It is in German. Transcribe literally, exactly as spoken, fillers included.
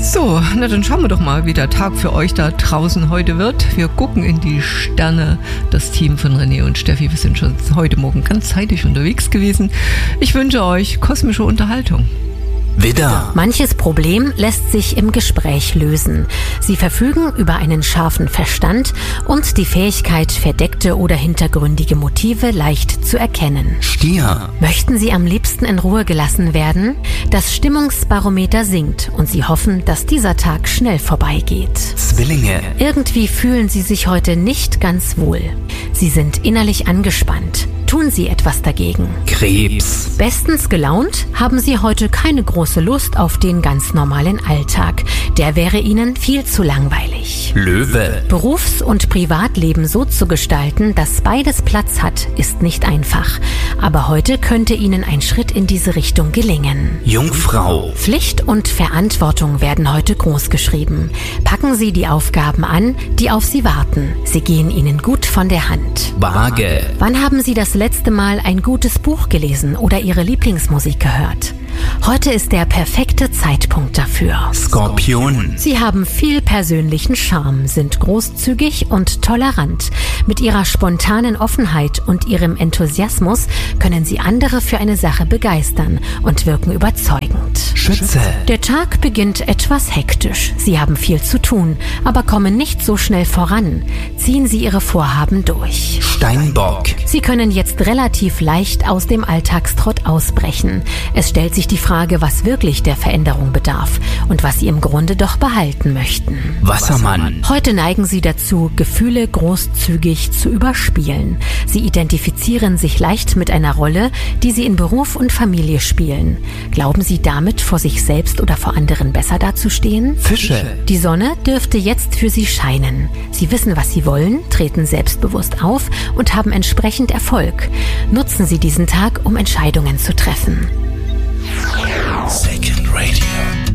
So, na dann schauen wir doch mal, wie der Tag für euch da draußen heute wird. Wir gucken in die Sterne. Das Team von René und Steffi, wir sind schon heute Morgen ganz zeitig unterwegs gewesen. Ich wünsche euch kosmische Unterhaltung. Widder. Manches Problem lässt sich im Gespräch lösen. Sie verfügen über einen scharfen Verstand und die Fähigkeit, verdeckte oder hintergründige Motive leicht zu erkennen. Stier. Möchten Sie am liebsten in Ruhe gelassen werden? Das Stimmungsbarometer sinkt und Sie hoffen, dass dieser Tag schnell vorbeigeht. Zwillinge. Irgendwie fühlen Sie sich heute nicht ganz wohl. Sie sind innerlich angespannt. Tun Sie etwas dagegen. Krebs. Bestens gelaunt haben Sie heute keine große Lust auf den ganz normalen Alltag. Der wäre Ihnen viel zu langweilig. Löwe. Berufs- und Privatleben so zu gestalten, dass beides Platz hat, ist nicht einfach. Aber heute könnte Ihnen ein Schritt in diese Richtung gelingen. Jungfrau. Pflicht und Verantwortung werden heute großgeschrieben. Packen Sie die Aufgaben an, die auf Sie warten. Sie gehen Ihnen gut von der Hand. Waage. Wann haben Sie das letzte Mal ein gutes Buch gelesen oder Ihre Lieblingsmusik gehört? Heute ist der perfekte Zeitpunkt dafür. Skorpion. Sie haben viel persönlichen Charme, sind großzügig und tolerant. Mit ihrer spontanen Offenheit und ihrem Enthusiasmus können Sie andere für eine Sache begeistern und wirken überzeugend. Schütze. Der Tag beginnt etwas hektisch. Sie haben viel zu tun, aber kommen nicht so schnell voran. Ziehen Sie Ihre Vorhaben durch. Steinbock. Sie können jetzt relativ leicht aus dem Alltagstrott ausbrechen. Es stellt sich die Frage, was wirklich der Veränderung bedarf und was Sie im Grunde doch behalten möchten. Wassermann. Heute neigen Sie dazu, Gefühle großzügig zu überspielen. Sie identifizieren sich leicht mit einer Rolle, die Sie in Beruf und Familie spielen. Glauben Sie damit, vor sich selbst oder vor anderen besser dazustehen? Fische. Die Sonne dürfte jetzt für Sie scheinen. Sie wissen, was Sie wollen, treten selbstbewusst auf und haben entsprechend Erfolg. Nutzen Sie diesen Tag, um Entscheidungen zu treffen. Second Radio.